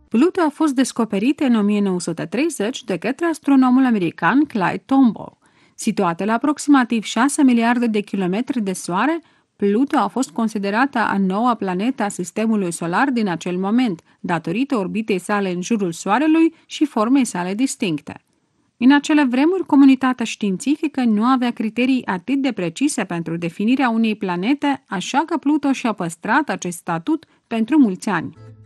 Pluto a fost descoperită în 1930 de către astronomul american Clyde Tombaugh. Situată la aproximativ 6 miliarde de kilometri de Soare, Pluto a fost considerată a noua planetă a Sistemului Solar din acel moment, datorită orbitei sale în jurul Soarelui și formei sale distincte. În acele vremuri, comunitatea științifică nu avea criterii atât de precise pentru definirea unei planete, așa că Pluto și-a păstrat acest statut pentru mulți ani.